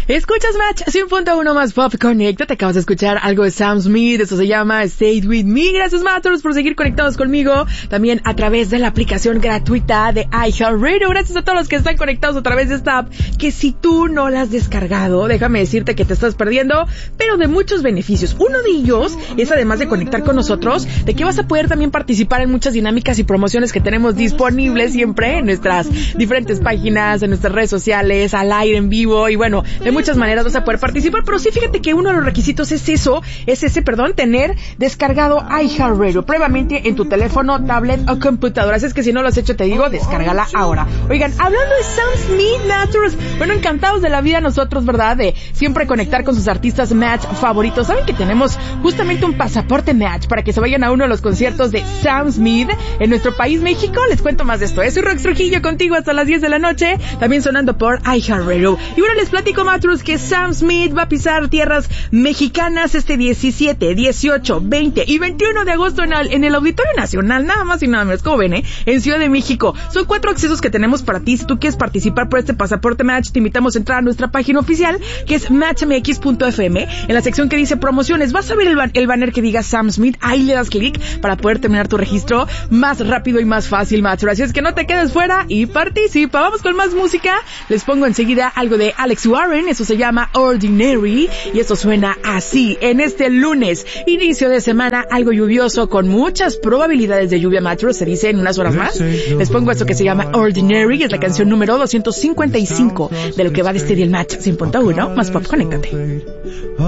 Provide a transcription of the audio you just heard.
Escuchas Match 100.1 más Pop Connect. Te acabas de escuchar algo de Sam Smith. Eso se llama Stay With Me. Gracias, Matters, por seguir conectados conmigo. También a través de la aplicación gratuita de iHeartRadio. Gracias a todos los que están conectados a través de esta app, que si tú no la has descargado, déjame decirte que te estás perdiendo, pero de muchos beneficios. Uno de ellos es, además de conectar con nosotros, de que vas a poder también participar en muchas dinámicas y promociones que tenemos disponibles siempre en nuestras diferentes páginas, en nuestras redes sociales, al aire, en vivo, y bueno, de muchas maneras vas a poder participar. Pero sí, fíjate que uno de los requisitos es tener descargado iHeartRadio previamente en tu teléfono, tablet o computadora. Así es que si no lo has hecho, te digo, descárgala ahora. Oigan, hablando de Sam Smith, Matchers, bueno, encantados de la vida nosotros, ¿verdad? De siempre conectar con sus artistas Match favoritos. ¿Saben que tenemos justamente un pasaporte Match para que se vayan a uno de los conciertos de Sam Smith en nuestro país, México? Les cuento más de esto. Soy Rox Trujillo contigo hasta las 10 de la noche, también sonando por iHeartRadio. Y bueno, les platico, Matchers, que Sam Smith va a pisar tierras mexicanas este 17, 18, 20 y 21 de agosto en el Auditorio Nacional, nada más y nada menos, como ven, en Ciudad de México. Son 4 accesos que tenemos para ti. Si tú quieres participar por este pasaporte Match, te invitamos a entrar a nuestra página oficial, que es matchmx.fm. En la sección que dice promociones, vas a ver el banner que diga Sam Smith. Ahí le das clic para poder terminar tu registro más rápido y más fácil, Match. Así es que no te quedes fuera y participa. Vamos con más música. Les pongo enseguida algo de Alex Warren. Eso se llama Ordinary y esto suena así en este lunes, inicio de semana, algo lluvioso con muchas probabilidades de lluvia, Matchers, se dice en unas horas más. Les pongo esto que se llama Ordinary, es la canción número 255 de lo que va de este día el Match 100.1 más Pop. Conéctate.